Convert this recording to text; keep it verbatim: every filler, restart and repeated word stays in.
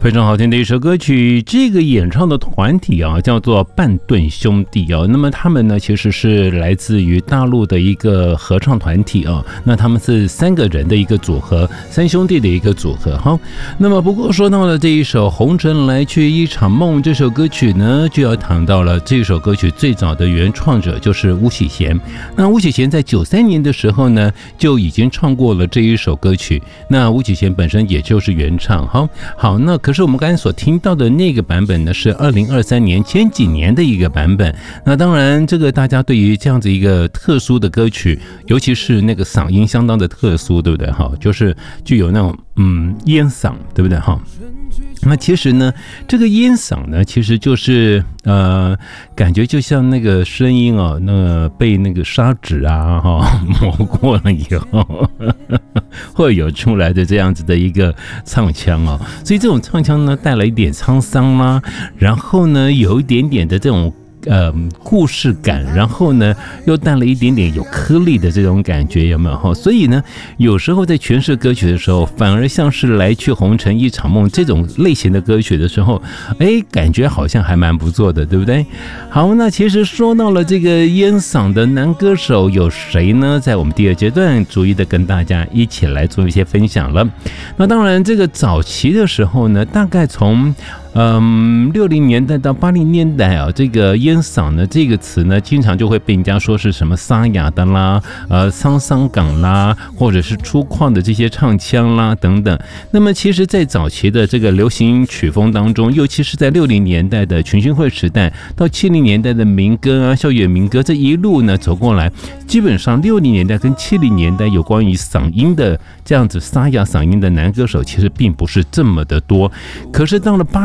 非常好听的一首歌曲，这个演唱的团体啊叫做半顿兄弟啊。那么他们呢其实是来自于大陆的一个合唱团体啊。那他们是三个人的一个组合，三兄弟的一个组合哈。那么不过说到了这一首《红尘来去一场梦》这首歌曲呢，就要谈到了这首歌曲最早的原创者就是巫启贤。那巫启贤在九三年的时候呢就已经唱过了这一首歌曲。那巫启贤本身也就是原唱哈。好，那可是我们刚才所听到的那个版本呢，是二零二三年前几年的一个版本。那当然，这个大家对于这样子一个特殊的歌曲，尤其是那个嗓音相当的特殊，对不对哈？就是具有那种嗯烟嗓，对不对哈？那其实呢，这个烟嗓呢，其实就是呃，感觉就像那个声音哦，那个被那个砂纸啊哈、哦、磨过了以后，会有出来的这样子的一个唱腔哦。所以这种唱腔呢，带了一点沧桑啦，然后呢，有一点点的这种。呃，故事感，然后呢，又带了一点点有颗粒的这种感觉，有没有？所以呢，有时候在诠释歌曲的时候，反而像是来去红尘一场梦这种类型的歌曲的时候，哎，感觉好像还蛮不错的，对不对？好，那其实说到了这个烟嗓的男歌手有谁呢？在我们第二阶段，逐一的跟大家一起来做一些分享了。那当然，这个早期的时候呢，大概从嗯，六零年代到八零年代啊，这个烟嗓呢这个词呢，经常就会被人家说是什么沙哑的啦，呃，沧桑感啦，或者是粗犷的这些唱腔啦等等。那么其实，在早期的这个流行曲风当中，尤其是在六零年代的群星会时代，到七零年代的民歌啊、校园民歌这一路呢走过来，基本上六零年代跟七零年代有关于嗓音的这样子沙哑嗓音的男歌手，其实并不是这么的多。可是到了八